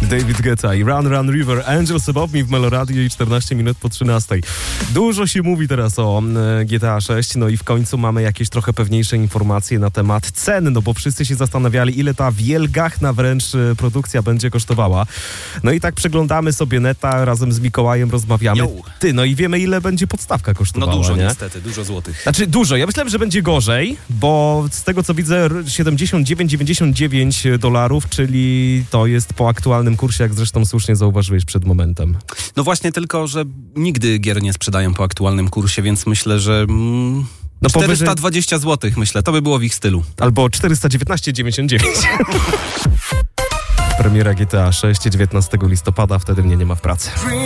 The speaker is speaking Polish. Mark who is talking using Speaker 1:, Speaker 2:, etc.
Speaker 1: David Guetta i Run Run River, Angels Above Me w Meloradio i 14 minut po 13. Dużo się mówi teraz o GTA 6, no i w końcu mamy jakieś trochę pewniejsze informacje na temat cen, no bo wszyscy się zastanawiali, ile ta wielgachna wręcz produkcja będzie kosztowała. No i tak przeglądamy sobie neta, razem z Mikołajem rozmawiamy. No i wiemy, ile będzie podstawka kosztowała.
Speaker 2: No dużo,
Speaker 1: nie?
Speaker 2: Niestety, dużo złotych.
Speaker 1: Znaczy dużo, ja myślałem, że będzie gorzej, bo z tego co widzę 79,99 dolarów, czyli to jest po aktualnym kursie, jak zresztą słusznie zauważyłeś przed momentem.
Speaker 2: No właśnie, tylko że nigdy gier nie sprzedają po aktualnym kursie, więc myślę, że 420 zł, myślę, to by było w ich stylu.
Speaker 1: Albo 419,99. Premiera GTA 6 19 listopada, wtedy mnie nie ma w pracy.